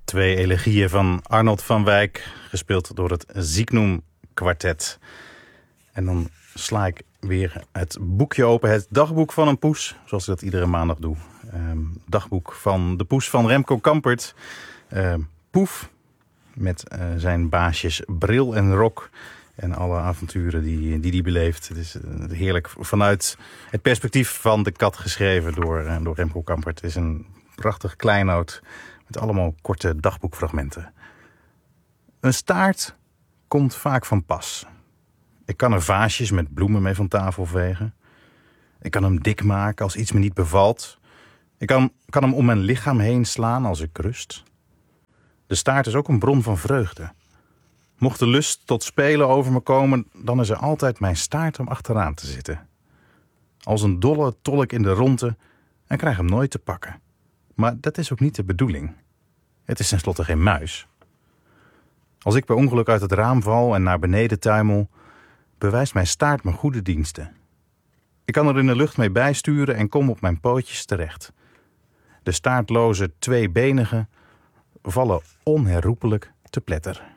Twee elegieën van Arnold van Wijk, gespeeld door het Signum Kwartet. En dan sla ik weer het boekje open, het dagboek van een poes, zoals ik dat iedere maandag doe. Dagboek van de poes van Remco Kampert. Poef, met zijn baasjes Bril en Rok en alle avonturen die beleeft. Het is heerlijk vanuit het perspectief van de kat geschreven door Remco Kampert. Het is een prachtig kleinood met allemaal korte dagboekfragmenten. Een staart komt vaak van pas. Ik kan er vaasjes met bloemen mee van tafel vegen. Ik kan hem dik maken als iets me niet bevalt. Ik kan hem om mijn lichaam heen slaan als ik rust. De staart is ook een bron van vreugde. Mocht de lust tot spelen over me komen, dan is er altijd mijn staart om achteraan te zitten. Als een dolle tol ik in de ronde en krijg hem nooit te pakken. Maar dat is ook niet de bedoeling. Het is tenslotte geen muis. Als ik per ongeluk uit het raam val en naar beneden tuimel, bewijst mijn staart me goede diensten. Ik kan er in de lucht mee bijsturen en kom op mijn pootjes terecht. De staartloze tweebenigen vallen onherroepelijk te pletter.